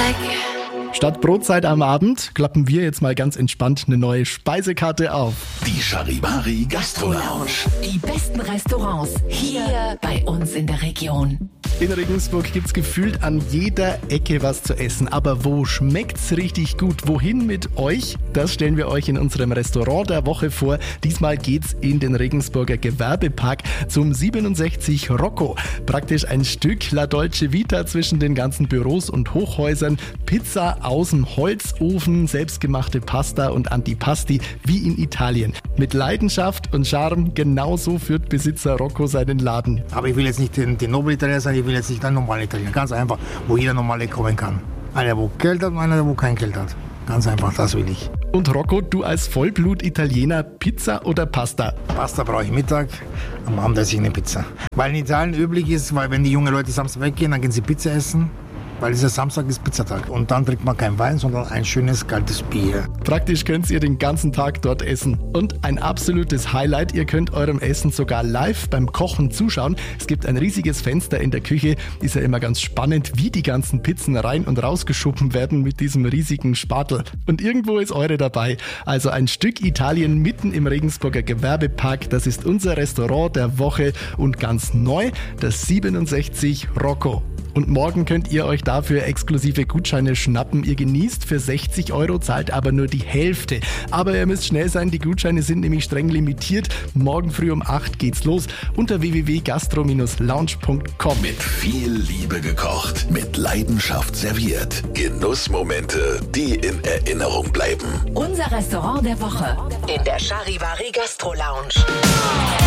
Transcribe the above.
Statt Brotzeit am Abend klappen wir jetzt mal ganz entspannt eine neue Speisekarte auf. Die Charivari Gastro Lounge. Die besten Restaurants hier bei uns in der Region. In Regensburg gibt's gefühlt an jeder Ecke was zu essen. Aber wo schmeckt's richtig gut? Wohin mit euch? Das stellen wir euch in unserem Restaurant der Woche vor. Diesmal geht's in den Regensburger Gewerbepark zum 67 Rocco. Praktisch ein Stück La Dolce Vita zwischen den ganzen Büros und Hochhäusern. Pizza aus dem Holzofen, selbstgemachte Pasta und Antipasti wie in Italien. Mit Leidenschaft und Charme, genauso führt Besitzer Rocco seinen Laden. Aber ich will jetzt nicht den Nobel-Italiener sein, ich will jetzt nicht ein normaler Italiener. Ganz einfach, wo jeder normale kommen kann. Einer, wo Geld hat und einer, wo kein Geld hat. Ganz einfach, das will ich. Und Rocco, du als Vollblut-Italiener, Pizza oder Pasta? Pasta brauche ich Mittag, am Abend esse ich eine Pizza. Weil in Italien üblich ist, weil wenn die jungen Leute Samstag weggehen, dann gehen sie Pizza essen. Weil dieser Samstag ist Pizzatag. Und dann trinkt man kein Wein, sondern ein schönes, kaltes Bier. Praktisch könnt ihr den ganzen Tag dort essen. Und ein absolutes Highlight, ihr könnt eurem Essen sogar live beim Kochen zuschauen. Es gibt ein riesiges Fenster in der Küche. Ist ja immer ganz spannend, wie die ganzen Pizzen rein und rausgeschoben werden mit diesem riesigen Spatel. Und irgendwo ist eure dabei. Also ein Stück Italien mitten im Regensburger Gewerbepark. Das ist unser Restaurant der Woche und ganz neu, das 67 Rocco. Und morgen könnt ihr euch dafür exklusive Gutscheine schnappen. Ihr genießt für 60 €, zahlt aber nur die Hälfte. Aber ihr müsst schnell sein, die Gutscheine sind nämlich streng limitiert. Morgen früh um 8 geht's los unter www.gastro-lounge.com. Mit viel Liebe gekocht, mit Leidenschaft serviert. Genussmomente, die in Erinnerung bleiben. Unser Restaurant der Woche in der Charivari Gastro Lounge.